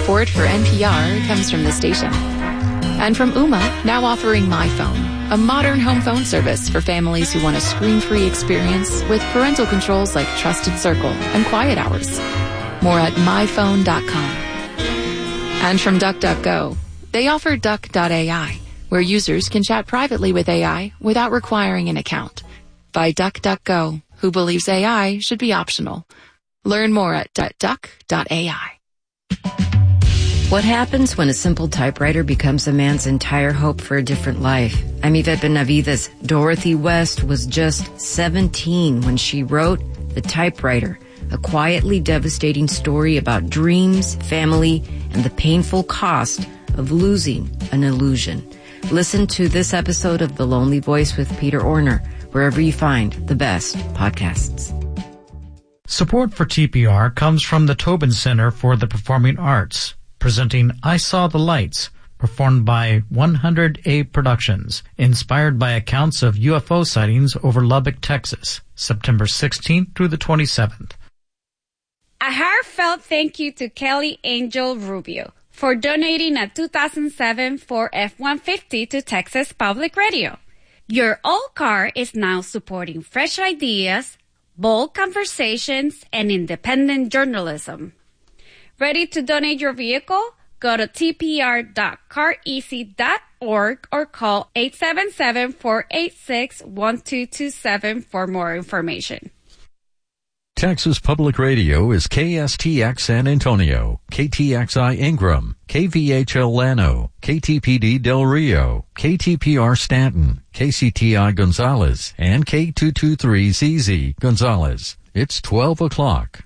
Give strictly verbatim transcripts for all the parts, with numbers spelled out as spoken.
Support for N P R comes from the station. And from Ooma, now offering MyPhone, a modern home phone service for families who want a screen-free experience with parental controls like Trusted Circle and Quiet Hours. More at my phone dot com. And from DuckDuckGo, they offer Duck dot A I, where users can chat privately with A I without requiring an account. By DuckDuckGo, who believes A I should be optional. Learn more at duck dot A I. What happens when a simple typewriter becomes a man's entire hope for a different life? I'm Yvette Benavides. Dorothy West was just seventeen when she wrote The Typewriter, a quietly devastating story about dreams, family, and the painful cost of losing an illusion. Listen to this episode of The Lonely Voice with Peter Orner, wherever you find the best podcasts. Support for T P R comes from the Tobin Center for the Performing Arts, presenting I Saw the Lights, performed by one hundred A Productions, inspired by accounts of U F O sightings over Lubbock, Texas, September sixteenth through the twenty-seventh. A heartfelt thank you to Kelly Angel Rubio for donating a two thousand seven Ford F one fifty to Texas Public Radio. Your old car is now supporting fresh ideas, bold conversations, and independent journalism. Ready to donate your vehicle? Go to T P R dot car easy dot org or call eight seven seven, four eight six, one two two seven for more information. Texas Public Radio is K S T X San Antonio, K T X I Ingram, K V H L Llano, K T P D Del Rio, K T P R Stanton, K C T I Gonzales, and K two two three Z Z Gonzales. It's twelve o'clock.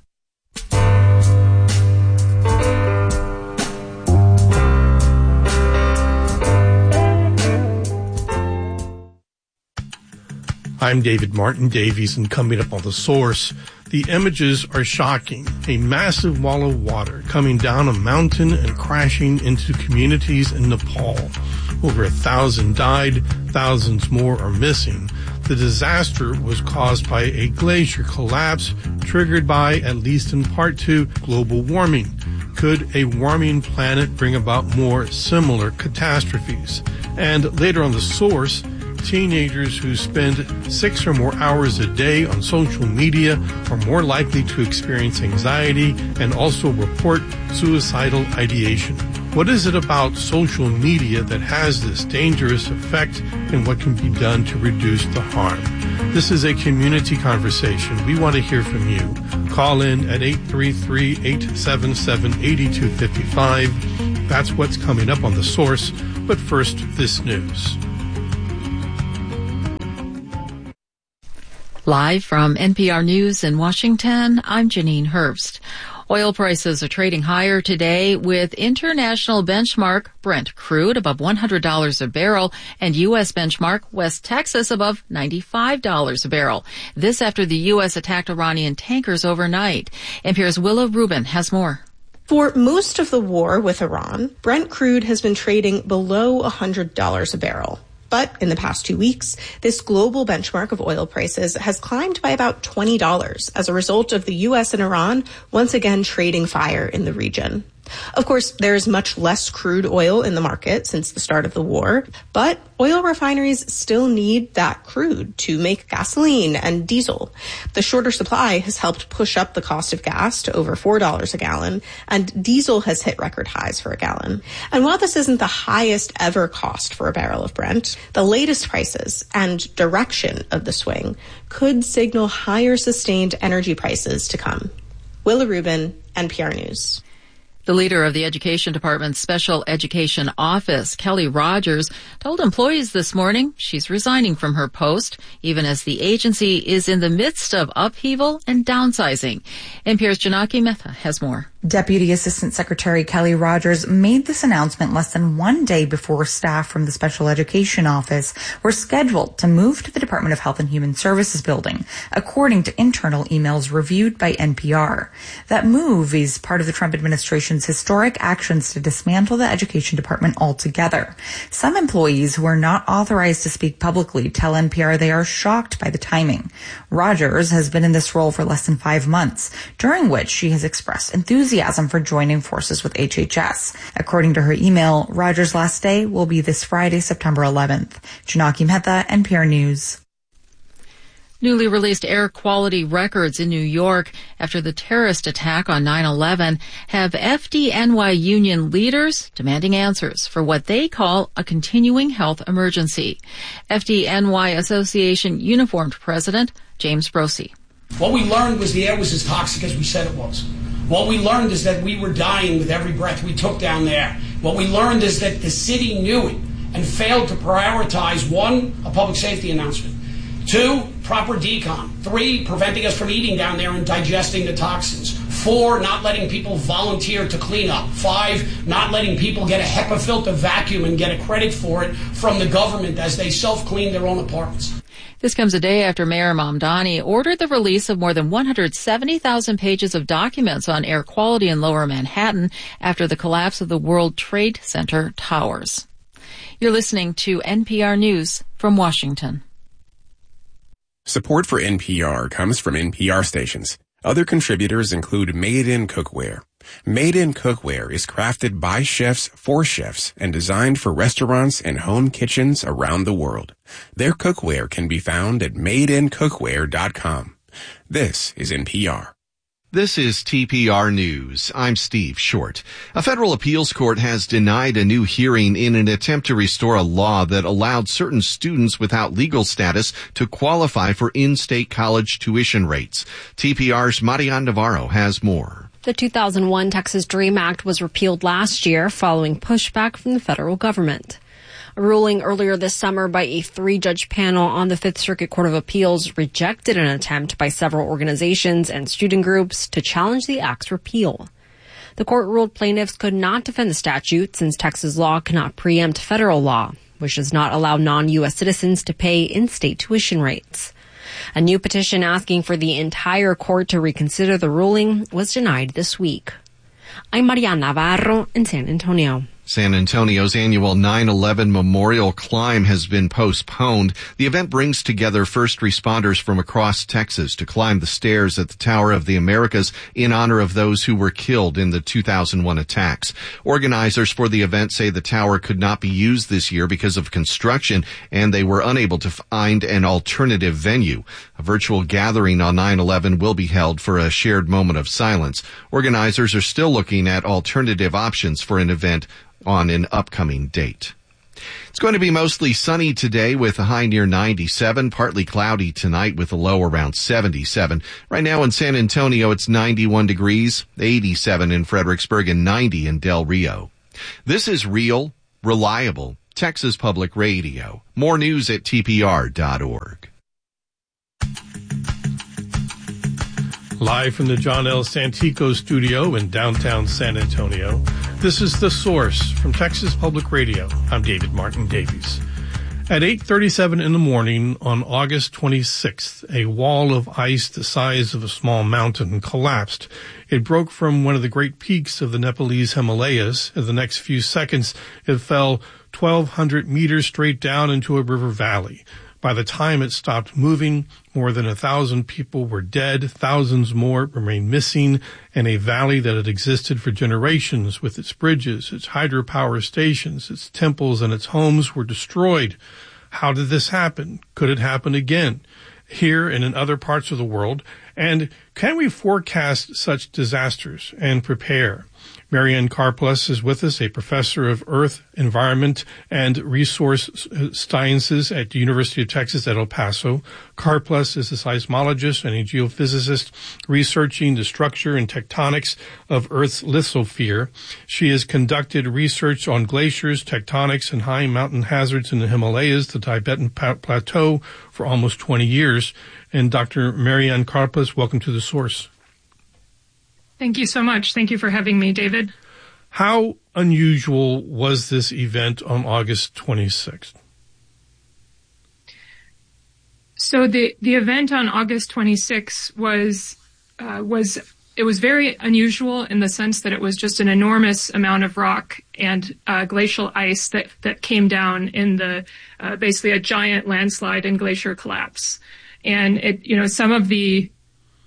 I'm David Martin Davies, and coming up on The Source, the images are shocking. A massive wall of water coming down a mountain and crashing into communities in Nepal. Over a thousand died, thousands more are missing. The disaster was caused by a glacier collapse triggered by, at least in part two, global warming. Could a warming planet bring about more similar catastrophes? And later on The Source, teenagers who spend six or more hours a day on social media are more likely to experience anxiety and also report suicidal ideation. What is it about social media that has this dangerous effect, and what can be done to reduce the harm? This is a community conversation. We want to hear from you. Call in at eight three three, eight seven seven, eight two five five. That's what's coming up on The Source. But first, this news. Live from N P R News in Washington, I'm Janine Herbst. Oil prices are trading higher today with international benchmark Brent crude above one hundred dollars a barrel and U S benchmark West Texas above ninety-five dollars a barrel. This after the U S attacked Iranian tankers overnight. N P R's Willa Rubin has more. For most of the war with Iran, Brent crude has been trading below one hundred dollars a barrel. But in the past two weeks, this global benchmark of oil prices has climbed by about twenty dollars as a result of the U S and Iran once again trading fire in the region. Of course, there is much less crude oil in the market since the start of the war, but oil refineries still need that crude to make gasoline and diesel. The shorter supply has helped push up the cost of gas to over four dollars a gallon, and diesel has hit record highs for a gallon. And while this isn't the highest ever cost for a barrel of Brent, the latest prices and direction of the swing could signal higher sustained energy prices to come. Willa Rubin, N P R News. The leader of the Education Department's Special Education Office, Kelly Rogers, told employees this morning she's resigning from her post, even as the agency is in the midst of upheaval and downsizing. N P R's Janaki Mehta has more. Deputy Assistant Secretary Kelly Rogers made this announcement less than one day before staff from the Special Education Office were scheduled to move to the Department of Health and Human Services building, according to internal emails reviewed by N P R. That move is part of the Trump administration's historic actions to dismantle the Education Department altogether. Some employees who are not authorized to speak publicly tell N P R they are shocked by the timing. Rogers has been in this role for less than five months, during which she has expressed enthusiasm enthusiasm for joining forces with H H S. According to her email, Rogers' last day will be this Friday, September eleventh. Janaki Mehta, N P R News. Newly released air quality records in New York after the terrorist attack on nine eleven have F D N Y union leaders demanding answers for what they call a continuing health emergency. F D N Y Association uniformed president James Brosey. What we learned was the air was as toxic as we said it was. What we learned is that we were dying with every breath we took down there. What we learned is that the city knew it and failed to prioritize, one, a public safety announcement. Two, proper decon. Three, preventing us from eating down there and digesting the toxins. Four, not letting people volunteer to clean up. Five, not letting people get a HEPA filter vacuum and get a credit for it from the government as they self-clean their own apartments. This comes a day after Mayor Mamdani ordered the release of more than one hundred seventy thousand pages of documents on air quality in Lower Manhattan after the collapse of the World Trade Center towers. You're listening to N P R News from Washington. Support for N P R comes from N P R stations. Other contributors include Made in Cookware. Made in Cookware is crafted by chefs for chefs and designed for restaurants and home kitchens around the world. Their cookware can be found at made in cookware dot com. This is N P R. This is T P R News. I'm Steve Short. A federal appeals court has denied a new hearing in an attempt to restore a law that allowed certain students without legal status to qualify for in-state college tuition rates. T P R's Marian Navarro has more. The two thousand one Texas DREAM Act was repealed last year following pushback from the federal government. A ruling earlier this summer by a three-judge panel on the Fifth Circuit Court of Appeals rejected an attempt by several organizations and student groups to challenge the act's repeal. The court ruled plaintiffs could not defend the statute since Texas law cannot preempt federal law, which does not allow non-U S citizens to pay in-state tuition rates. A new petition asking for the entire court to reconsider the ruling was denied this week. I'm Mariana Navarro in San Antonio. San Antonio's annual nine eleven Memorial Climb has been postponed. The event brings together first responders from across Texas to climb the stairs at the Tower of the Americas in honor of those who were killed in the two thousand one attacks. Organizers for the event say the tower could not be used this year because of construction, and they were unable to find an alternative venue. A virtual gathering on nine eleven will be held for a shared moment of silence. Organizers are still looking at alternative options for an event on an upcoming date. It's going to be mostly sunny today with a high near ninety-seven, partly cloudy tonight with a low around seventy-seven. Right now in San Antonio, it's ninety-one degrees, eighty-seven in Fredericksburg, and ninety in Del Rio. This is real, reliable Texas Public Radio. More news at T P R dot org. Live from the John L. Santico studio in downtown San Antonio, this is The Source from Texas Public Radio. I'm David Martin Davies. At eight thirty-seven in the morning on August twenty-sixth, a wall of ice the size of a small mountain collapsed. It broke from one of the great peaks of the Nepalese Himalayas. In the next few seconds, it fell twelve hundred meters straight down into a river valley. By the time it stopped moving, more than a thousand people were dead, thousands more remained missing, and a valley that had existed for generations with its bridges, its hydropower stations, its temples, and its homes were destroyed. How did this happen? Could it happen again? Here and in other parts of the world? And can we forecast such disasters and prepare? Marianne Karplus is with us, a professor of Earth, Environment, and Resource Sciences at the University of Texas at El Paso. Karplus is a seismologist and a geophysicist researching the structure and tectonics of Earth's lithosphere. She has conducted research on glaciers, tectonics, and high mountain hazards in the Himalayas, the Tibetan Plateau, for almost twenty years. And Doctor Marianne Karplus, welcome to The Source. Thank you so much. Thank you for having me, David. How unusual was this event on August twenty-sixth? So the, the event on August twenty-sixth was, uh, was, it was very unusual in the sense that it was just an enormous amount of rock and uh, glacial ice that, that came down in the, uh, basically a giant landslide and glacier collapse. And it, you know, some of the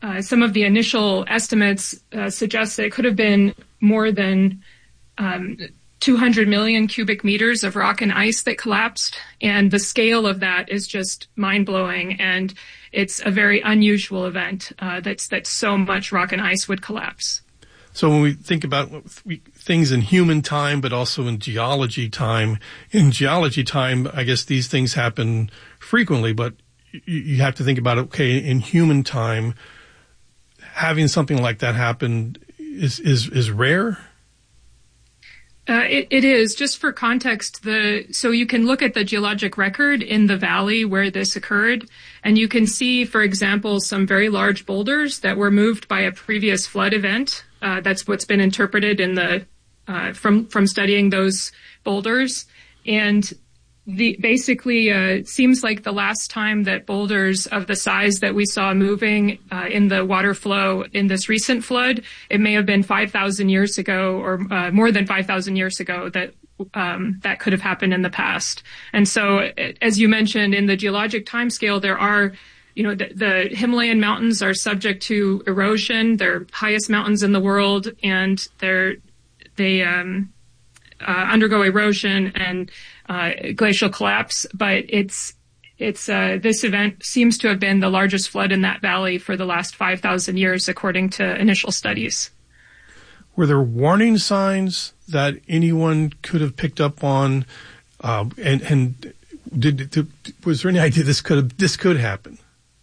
uh, some of the initial estimates uh, suggest that it could have been more than um, two hundred million cubic meters of rock and ice that collapsed. And the scale of that is just mind-blowing. And it's a very unusual event uh, that's that so much rock and ice would collapse. So when we think about we, things in human time, but also in geology time, in geology time, I guess these things happen frequently, but you, you have to think about, okay, in human time, having something like that happen is, is, is rare? Uh, it, it is. Just for context, the so you can look at the geologic record in the valley where this occurred, and you can see, for example, some very large boulders that were moved by a previous flood event. Uh, that's what's been interpreted in the uh, from from studying those boulders, and the basically uh, it seems like the last time that boulders of the size that we saw moving uh, in the water flow in this recent flood, it may have been five thousand years ago, or uh, more than five thousand years ago, that um, that could have happened in the past. And so, as you mentioned, in the geologic timescale, there are, you know, the, the Himalayan mountains are subject to erosion. They're highest mountains in the world, and they're they um, uh, undergo erosion and Uh, glacial collapse, but it's it's uh, this event seems to have been the largest flood in that valley for the last five thousand years, according to initial studies. Were there warning signs that anyone could have picked up on, uh, and and did, did was there any idea this could have, this could happen?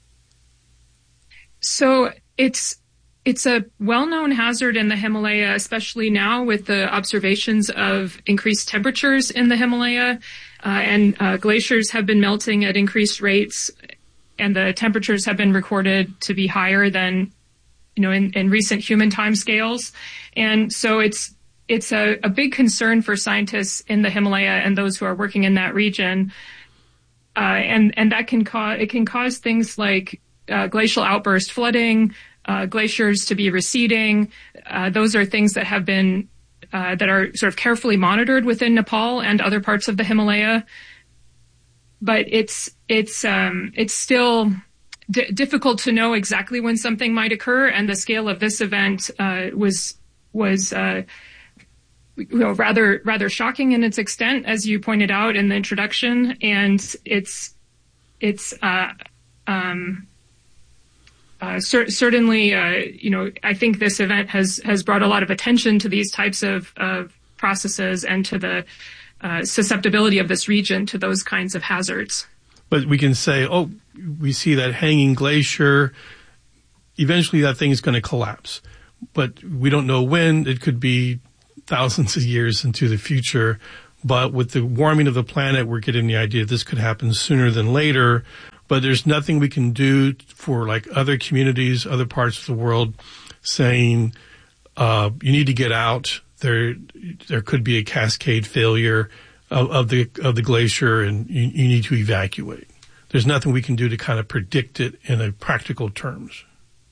So it's. It's a well-known hazard in the Himalaya, especially now with the observations of increased temperatures in the Himalaya, uh, and uh, glaciers have been melting at increased rates, and the temperatures have been recorded to be higher than, you know, in, in recent human timescales. And so it's it's a, a big concern for scientists in the Himalaya and those who are working in that region, uh, and and that can cause it can cause things like uh, glacial outburst flooding. Uh, glaciers to be receding. Uh, those are things that have been, uh, that are sort of carefully monitored within Nepal and other parts of the Himalaya. But it's, it's, um, it's still d- difficult to know exactly when something might occur. And the scale of this event, uh, was, was, uh, you know, rather, rather shocking in its extent, as you pointed out in the introduction. And it's, it's, uh, um, Uh, cer- certainly, uh, you know, I think this event has, has brought a lot of attention to these types of, of processes and to the uh, susceptibility of this region to those kinds of hazards. But we can say, oh, we see that hanging glacier. Eventually that thing is going to collapse. But we don't know when. It could be thousands of years into the future. But with the warming of the planet, we're getting the idea this could happen sooner than later. But there's nothing we can do for like other communities, other parts of the world saying, uh, you need to get out. There, there could be a cascade failure of, of the, of the glacier and you, you need to evacuate. There's nothing we can do to kind of predict it in a practical terms.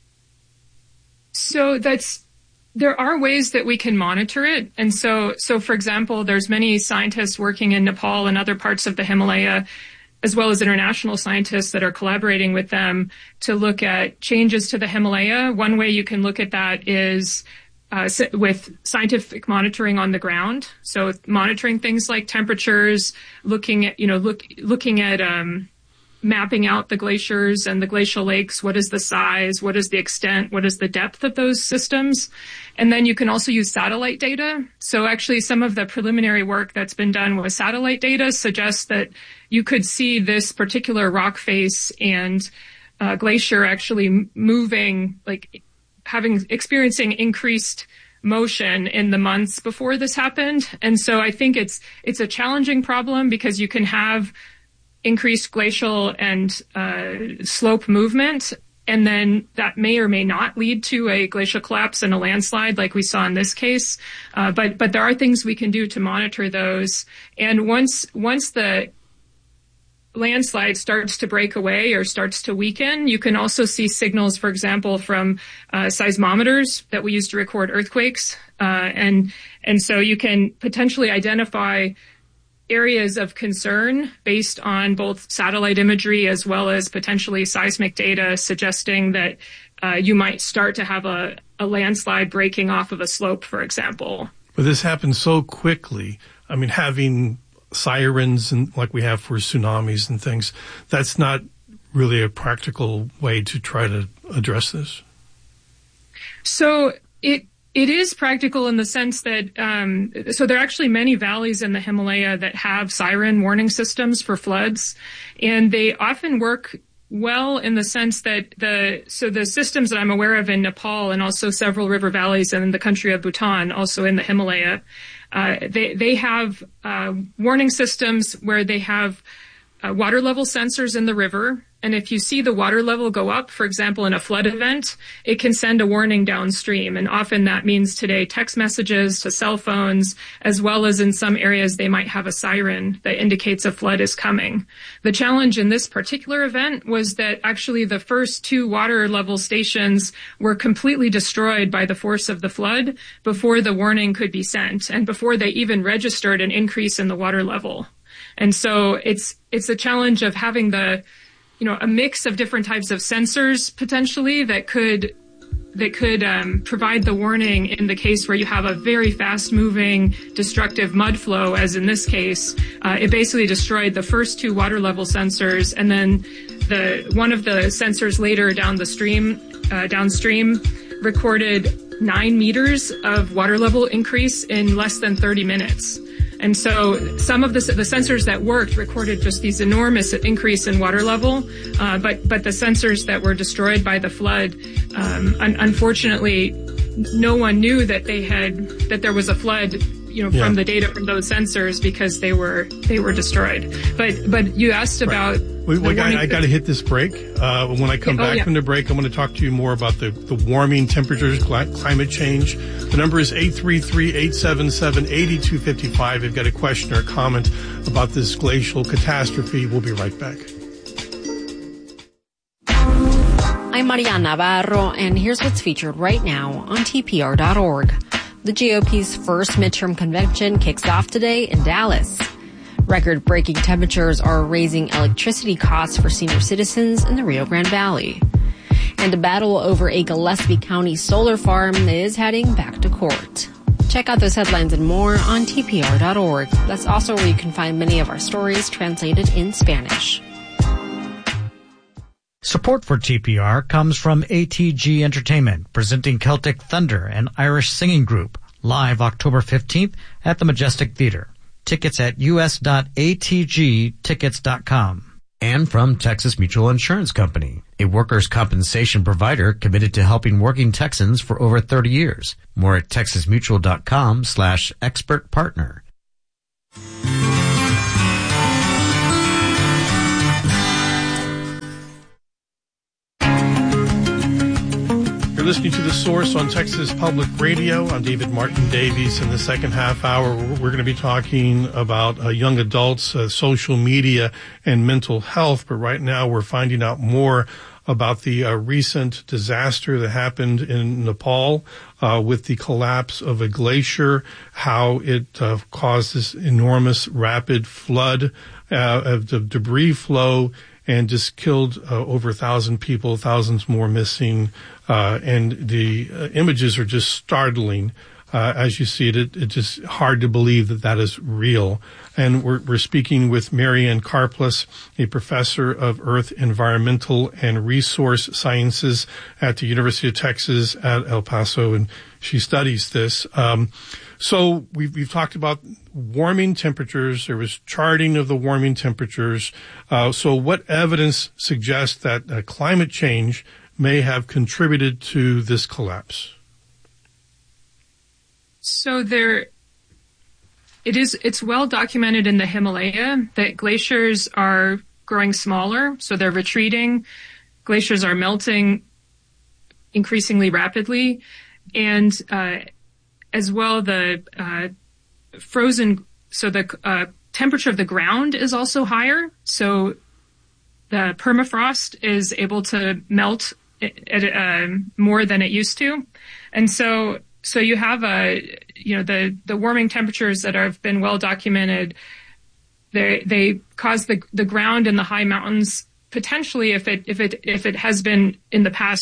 So that's, there are ways that we can monitor it. And so, so for example, there's many scientists working in Nepal and other parts of the Himalaya, as well as international scientists that are collaborating with them to look at changes to the Himalaya. One way you can look at that is uh, with scientific monitoring on the ground. So monitoring things like temperatures, looking at, you know, look, looking at um, mapping out the glaciers and the glacial lakes. What is the size? What is the extent? What is the depth of those systems? And then you can also use satellite data. So actually some of the preliminary work that's been done with satellite data suggests that you could see this particular rock face and uh, glacier actually moving, like having, experiencing increased motion in the months before this happened. And so I think it's, it's a challenging problem because you can have increased glacial and uh, slope movement, and then that may or may not lead to a glacial collapse and a landslide like we saw in this case. Uh, but but there are things we can do to monitor those. And once once the landslide starts to break away or starts to weaken, you can also see signals, for example, from uh, seismometers that we use to record earthquakes. Uh, and and so you can potentially identify areas of concern based on both satellite imagery as well as potentially seismic data suggesting that uh, you might start to have a, a landslide breaking off of a slope, for example. But this happens so quickly. I mean, having sirens and like we have for tsunamis and things, that's not really a practical way to try to address this. So it it is practical in the sense that um, so there are actually many valleys in the Himalaya that have siren warning systems for floods, and they often work well in the sense that the so the systems that I'm aware of in Nepal and also several river valleys in the country of Bhutan, also in the Himalaya, uh, they they have uh, warning systems where they have uh, water level sensors in the river. And if you see the water level go up, for example, in a flood event, it can send a warning downstream. And often that means today text messages to cell phones, as well as in some areas they might have a siren that indicates a flood is coming. The challenge in this particular event was that actually the first two water level stations were completely destroyed by the force of the flood before the warning could be sent and before they even registered an increase in the water level. And so it's it's a challenge of having the you know, a mix of different types of sensors potentially that could that could um, provide the warning in the case where you have a very fast-moving, destructive mud flow, as in this case. Uh, it basically destroyed the first two water level sensors, and then the one of the sensors later down the stream, uh, downstream, recorded nine meters of water level increase in less than thirty minutes. And so some of the, the sensors that worked recorded just these enormous increase in water level, uh, but but the sensors that were destroyed by the flood, um, un- unfortunately, no one knew that they had that there was a flood, you know, yeah. from the data from those sensors because they were they were destroyed. But but you asked about. Right. We, we got, I got to hit this break. Uh, when I come yeah, back oh, yeah. from the break, I'm going to talk to you more about the, the warming temperatures, climate change. The number is eight three three, eight seven seven, eight two five five. If you've got a question or a comment about this glacial catastrophe, we'll be right back. I'm Mariana Navarro, and here's what's featured right now on T P R dot org. The G O P's first midterm convention kicks off today in Dallas. Record-breaking temperatures are raising electricity costs for senior citizens in the Rio Grande Valley. And a battle over a Gillespie County solar farm is heading back to court. Check out those headlines and more on T P R dot org. That's also where you can find many of our stories translated in Spanish. Support for T P R comes from A T G Entertainment, presenting Celtic Thunder, an Irish singing group, live October fifteenth at the Majestic Theater. Tickets at u s dot a t g tickets dot com. And from Texas Mutual Insurance Company, a workers' compensation provider committed to helping working Texans for over thirty years. More at texas mutual dot com slash expert partner. You're listening to The Source on Texas Public Radio. I'm David Martin Davies. In the second half hour, we're going to be talking about uh, young adults, uh, social media, and mental health. But right now, we're finding out more about the uh, recent disaster that happened in Nepal uh, with the collapse of a glacier, how it uh, caused this enormous rapid flood uh, of the debris flow and just killed uh, over a thousand people, thousands more missing. Uh, and the uh, images are just startling. Uh, as you see it, it, it's just hard to believe that that is real. And we're, we're speaking with Marianne Karplus, a professor of Earth, Environmental, and Resource Sciences at the University of Texas at El Paso, and she studies this. Um, so we've, we've talked about warming temperatures. There was charting of the warming temperatures. Uh, so what evidence suggests that uh, climate change may have contributed to this collapse? So there, it is, it's well documented in the Himalaya that glaciers are growing smaller, so they're retreating. Glaciers are melting increasingly rapidly. And, uh, as well, the, uh, frozen, so the, uh, temperature of the ground is also higher. So the permafrost is able to melt at, uh, more than it used to. And so, So you have a, you know, the, the warming temperatures that have been well documented. They, they cause the, the ground in the high mountains potentially, if it, if it, if it has been in the past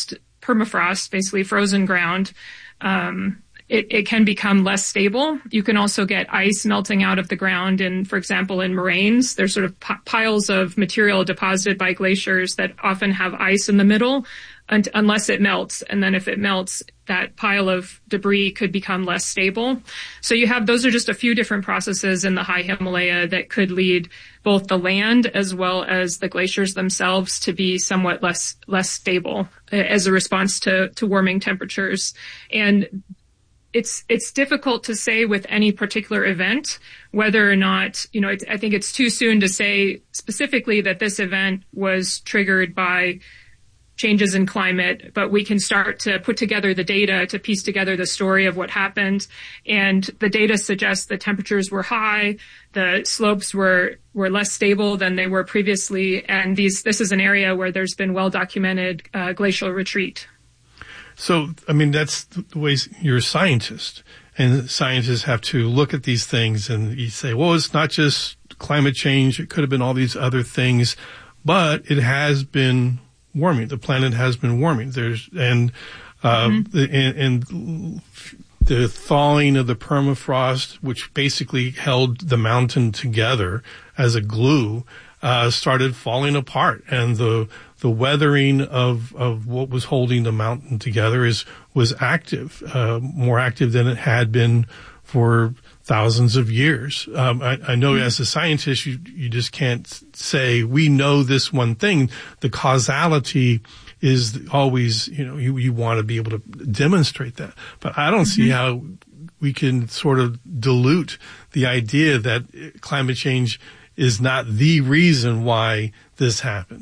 permafrost, basically frozen ground, um, it, it can become less stable. You can also get ice melting out of the ground. And for example, in moraines, there's sort of p- piles of material deposited by glaciers that often have ice in the middle un- unless it melts. And then if it melts, that pile of debris could become less stable. So you have, those are just a few different processes in the high Himalaya that could lead both the land as well as the glaciers themselves to be somewhat less, less stable as a response to, to warming temperatures. And It's it's difficult to say with any particular event whether or not, you know, it's, I think it's too soon to say specifically that this event was triggered by changes in climate, but we can start to put together the data to piece together the story of what happened. And the data suggests the temperatures were high, the slopes were were less stable than they were previously, and these this is an area where there's been well-documented uh, glacial retreat. So, I mean, that's the way you're a scientist, and scientists have to look at these things and you say, well, it's not just climate change. It could have been all these other things, but it has been warming. The planet has been warming. There's, and, uh, mm-hmm. the, and, and the thawing of the permafrost, which basically held the mountain together as a glue, uh, started falling apart, and the, the weathering of, of what was holding the mountain together is, was active, uh, more active than it had been for thousands of years. Um, I, I know mm-hmm. as a scientist, you, you just can't say, we know this one thing. The causality is always, you know, you, you want to be able to demonstrate that. But I don't mm-hmm. see how we can sort of dilute the idea that climate change is not the reason why this happened.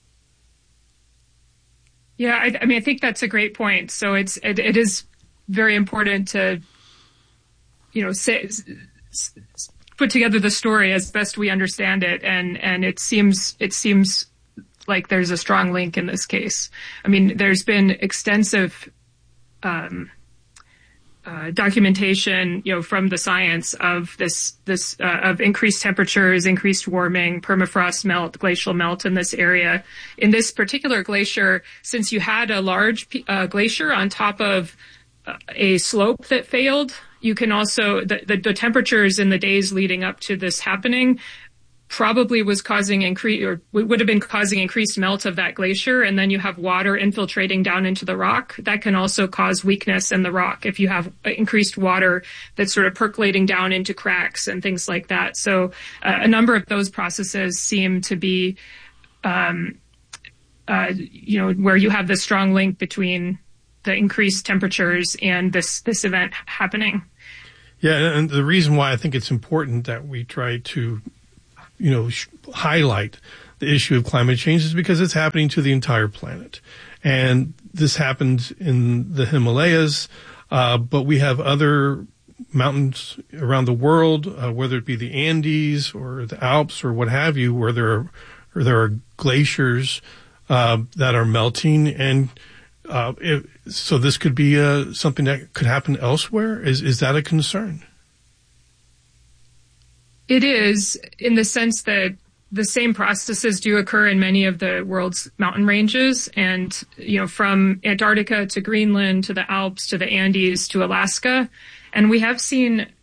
Yeah, I, I mean, I think that's a great point. So it's it, it is very important to, you know, say, put together the story as best we understand it, and and it seems it seems like there's a strong link in this case. I mean, there's been extensive um, uh, documentation, you know, from the science of this this uh, of increased temperatures, increased warming, permafrost melt, glacial melt in this area. In this particular glacier, since you had a large uh, glacier on top of uh, a slope that failed, you can also the, the the temperatures in the days leading up to this happening probably was causing increase or would have been causing increased melt of that glacier. And then you have water infiltrating down into the rock. That can also cause weakness in the rock if you have increased water that's sort of percolating down into cracks and things like that. So uh, a number of those processes seem to be, um, uh, you know, where you have this strong link between the increased temperatures and this, this event happening. Yeah. And the reason why I think it's important that we try to you know, sh- highlight the issue of climate change is because it's happening to the entire planet. And this happened in the Himalayas, uh, but we have other mountains around the world, uh, whether it be the Andes or the Alps or what have you, where there are, or there are glaciers, uh, that are melting. And, uh, it, so this could be, uh, something that could happen elsewhere. Is, is that a concern? It is, in the sense that the same processes do occur in many of the world's mountain ranges. And, you know, from Antarctica to Greenland to the Alps to the Andes to Alaska. And we have seen